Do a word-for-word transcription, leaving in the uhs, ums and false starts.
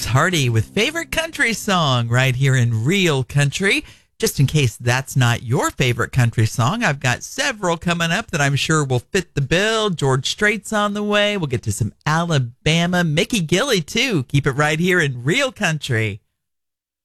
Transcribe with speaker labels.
Speaker 1: Hardy with Favorite Country Song right here in Real Country. Just in case that's not your favorite country song, I've got several coming up that I'm sure will fit the bill. George Strait's on the way. We'll get to some Alabama. Mickey Gilley, too. Keep it right here in Real Country.